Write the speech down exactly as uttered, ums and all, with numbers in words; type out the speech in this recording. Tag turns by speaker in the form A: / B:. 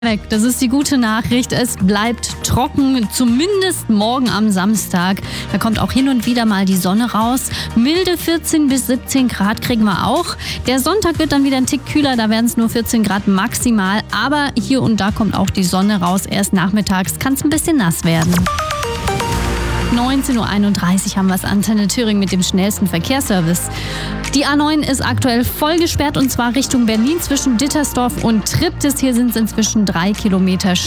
A: Weg. Das ist die gute Nachricht. Es bleibt trocken, zumindest morgen am Samstag. Da kommt auch hin und wieder mal die Sonne raus. Milde vierzehn bis siebzehn Grad kriegen wir auch. Der Sonntag wird dann wieder ein Tick kühler, da werden es nur vierzehn Grad maximal. Aber hier und da kommt auch die Sonne raus. Erst nachmittags kann es ein bisschen nass werden. neunzehn Uhr einunddreißig haben wir es, Antenne Thüringen mit dem schnellsten Verkehrsservice. Die A neun ist aktuell voll gesperrt und zwar Richtung Berlin zwischen Dittersdorf und Triptis. Hier sind es inzwischen drei Kilometer